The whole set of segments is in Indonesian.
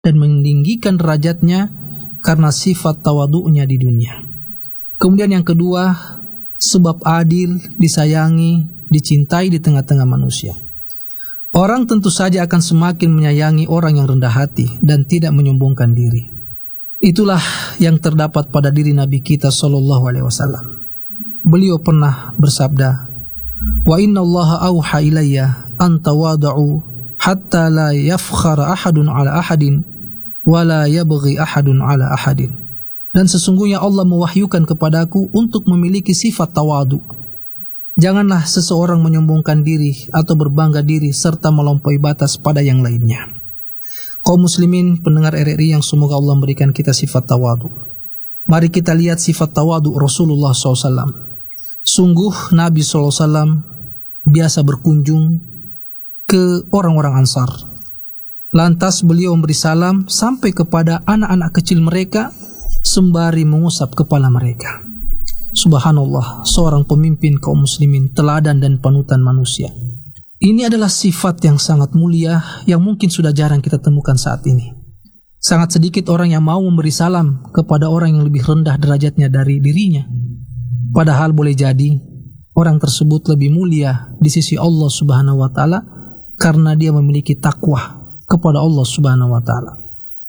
dan meninggikan derajatnya karena sifat tawadu'nya di dunia. Kemudian yang kedua, sebab adil, disayangi, dicintai di tengah-tengah manusia. Orang tentu saja akan semakin menyayangi orang yang rendah hati dan tidak menyombongkan diri. Itulah yang terdapat pada diri Nabi kita sallallahu alaihi wasallam. Beliau pernah bersabda, "Wa inna Allaha auha ilayya an tawada'u hatta la yafkhara ahadun ala ahadin wa la yabghi ahadun ala ahadin." Dan sesungguhnya Allah mewahyukan kepadaku untuk memiliki sifat tawadu. Janganlah seseorang menyombongkan diri atau berbangga diri serta melampaui batas pada yang lainnya. Kaum muslimin pendengar RRI yang semoga Allah memberikan kita sifat tawadu. Mari kita lihat sifat tawadu Rasulullah SAW. Sungguh Nabi SAW biasa berkunjung ke orang-orang Ansar. Lantas beliau memberi salam sampai kepada anak-anak kecil mereka sembari mengusap kepala mereka. Subhanallah, seorang pemimpin kaum muslimin, teladan dan panutan manusia. Ini adalah sifat yang sangat mulia yang mungkin sudah jarang kita temukan saat ini. Sangat sedikit orang yang mau memberi salam kepada orang yang lebih rendah derajatnya dari dirinya. Padahal boleh jadi orang tersebut lebih mulia di sisi Allah Subhanahu wa taala karena dia memiliki takwa kepada Allah Subhanahu wa taala.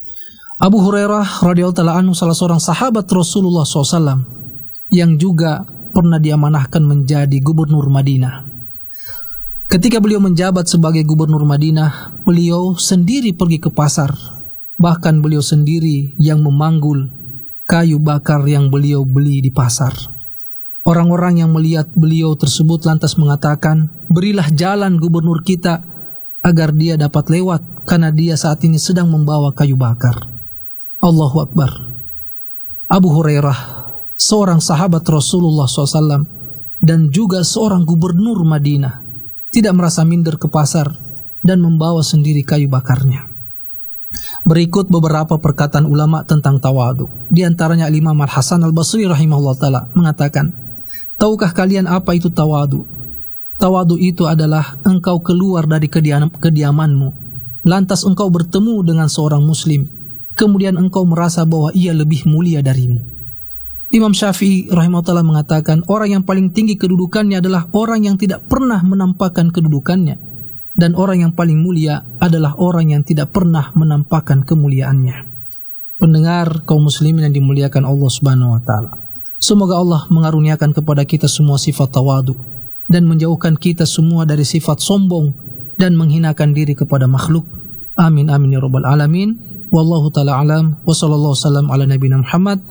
Abu Hurairah radhiyallahu taala anhu, salah seorang sahabat Rasulullah SAW yang juga pernah diamanahkan menjadi gubernur Madinah. Ketika beliau menjabat sebagai gubernur Madinah, beliau sendiri pergi ke pasar. Bahkan beliau sendiri yang memanggul kayu bakar yang beliau beli di pasar. Orang-orang yang melihat beliau tersebut lantas mengatakan, "Berilah jalan gubernur kita agar dia dapat lewat, karena dia saat ini sedang membawa kayu bakar." Allahu Akbar. Abu Hurairah, seorang sahabat Rasulullah SAW dan juga seorang gubernur Madinah, tidak merasa minder ke pasar dan membawa sendiri kayu bakarnya. Berikut beberapa perkataan ulama tentang tawadu. Di antaranya Imam Al-Hasan Al-Basri rahimahullah ta'ala mengatakan, "Tahukah kalian apa itu tawadu? Tawadu itu adalah engkau keluar dari kediamanmu, lantas engkau bertemu dengan seorang muslim, kemudian engkau merasa bahwa ia lebih mulia darimu." Imam Syafi'i rahimahullah mengatakan, orang yang paling tinggi kedudukannya adalah orang yang tidak pernah menampakkan kedudukannya, dan orang yang paling mulia adalah orang yang tidak pernah menampakkan kemuliaannya. Pendengar kaum muslimin yang dimuliakan Allah Subhanahu wa taala, semoga Allah mengaruniakan kepada kita semua sifat tawadu dan menjauhkan kita semua dari sifat sombong dan menghinakan diri kepada makhluk. Amin amin ya rabbal alamin. Wallahu taala alam wa sallallahu wasallam ala nabiyina Muhammad